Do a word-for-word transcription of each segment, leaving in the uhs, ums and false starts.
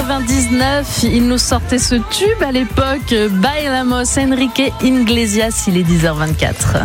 quatre-vingt-dix-neuf, il nous sortait ce tube à l'époque, Bailamos, Enrique Iglesias, il est dix heures vingt-quatre.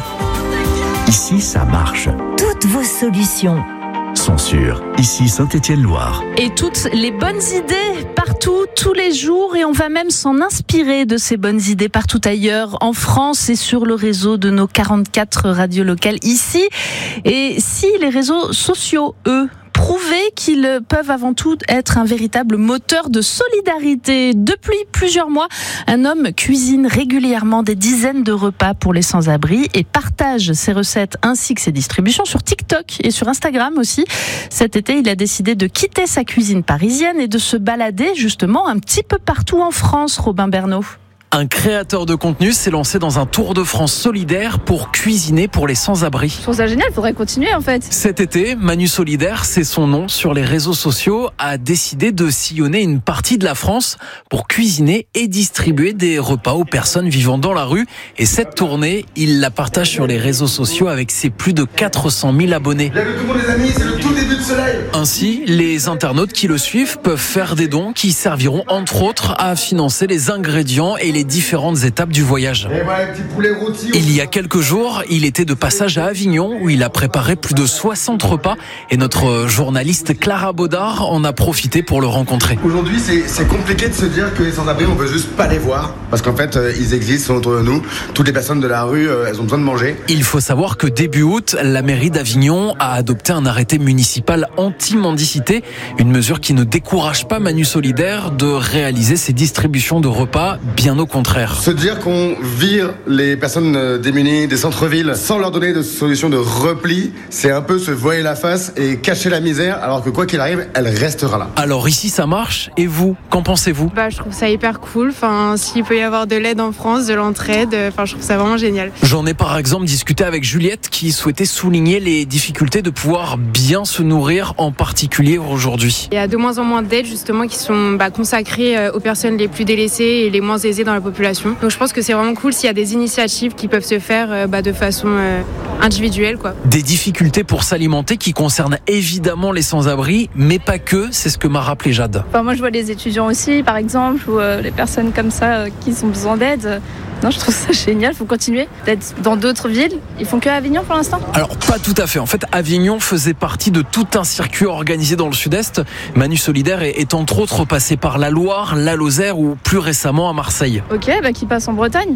Ici, ça marche. Toutes vos solutions sont sûres. Ici, Saint-Étienne-Loire. Et toutes les bonnes idées partout, tous les jours, et on va même s'en inspirer de ces bonnes idées partout ailleurs, en France et sur le réseau de nos quarante-quatre radios locales ici. Et si les réseaux sociaux, eux, prouver qu'ils peuvent avant tout être un véritable moteur de solidarité. Depuis plusieurs mois, un homme cuisine régulièrement des dizaines de repas pour les sans-abri et partage ses recettes ainsi que ses distributions sur TikTok et sur Instagram aussi. Cet été, il a décidé de quitter sa cuisine parisienne et de se balader justement un petit peu partout en France, Robin Bernot. Un créateur de contenu s'est lancé dans un Tour de France solidaire pour cuisiner pour les sans-abri. Je trouve ça génial, il faudrait continuer en fait. Cet été, Manu Solidaire, c'est son nom sur les réseaux sociaux, a décidé de sillonner une partie de la France pour cuisiner et distribuer des repas aux personnes vivant dans la rue. Et cette tournée, il la partage sur les réseaux sociaux avec ses plus de quatre cent mille abonnés. Bienvenue tout le monde les amis, c'est le tout début de ce live. Ainsi, les internautes qui le suivent peuvent faire des dons qui serviront entre autres à financer les ingrédients et les différentes étapes du voyage. Et voilà, petit poulet rôti. Il y a quelques jours, il était de passage à Avignon où il a préparé plus de soixante repas et notre journaliste Clara Baudard en a profité pour le rencontrer. Aujourd'hui, c'est, c'est compliqué de se dire que les sans-abri, on veut juste pas les voir parce qu'en fait, euh, ils existent, sont autour de nous. Toutes les personnes de la rue, euh, elles ont besoin de manger. Il faut savoir que début août, la mairie d'Avignon a adopté un arrêté municipal anti-mendicité, une mesure qui ne décourage pas Manu Solidaire de réaliser ses distributions de repas, bien au contraire. Se dire qu'on vire les personnes démunies des centres-villes sans leur donner de solution de repli, c'est un peu se voiler la face et cacher la misère, alors que quoi qu'il arrive, elle restera là. Alors ici ça marche, et vous, qu'en pensez-vous ? Bah, je trouve ça hyper cool, enfin, s'il peut y avoir de l'aide en France, de l'entraide, enfin, je trouve ça vraiment génial. J'en ai par exemple discuté avec Juliette qui souhaitait souligner les difficultés de pouvoir bien se nourrir, en particulier aujourd'hui. Il y a de moins en moins d'aides justement qui sont bah, consacrées aux personnes les plus délaissées et les moins aisées dans la population. Donc je pense que c'est vraiment cool s'il y a des initiatives qui peuvent se faire bah, de façon euh, individuelle, quoi. Des difficultés pour s'alimenter qui concernent évidemment les sans-abri, mais pas que, c'est ce que m'a rappelé Jade. Enfin, moi je vois les étudiants aussi par exemple, ou euh, les personnes comme ça euh, qui ont besoin d'aide. Non, je trouve ça génial, il faut continuer d'être dans d'autres villes. Ils font que Avignon pour l'instant ? Alors pas tout à fait, en fait Avignon faisait partie de tout un circuit organisé dans le sud-est. Manu Solidaire est, est entre autres passé par la Loire, la Lozère ou plus récemment à Marseille. Ok, bah qui passe en Bretagne.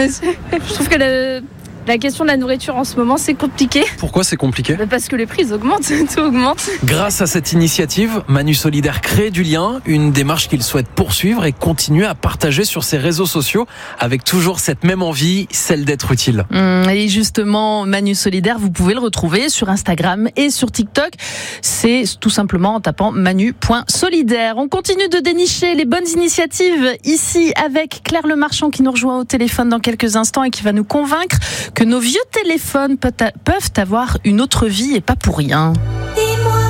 Je trouve que le... La question de la nourriture en ce moment, c'est compliqué. Pourquoi c'est compliqué ? Parce que les prix augmentent, tout augmente. Grâce à cette initiative, Manu Solidaire crée du lien, une démarche qu'il souhaite poursuivre et continuer à partager sur ses réseaux sociaux avec toujours cette même envie, celle d'être utile. Mmh, et justement, Manu Solidaire, vous pouvez le retrouver sur Instagram et sur TikTok. C'est tout simplement en tapant manu point solidaire. On continue de dénicher les bonnes initiatives ici avec Claire Lemarchand qui nous rejoint au téléphone dans quelques instants et qui va nous convaincre que nos vieux téléphones peuvent avoir une autre vie et pas pour rien.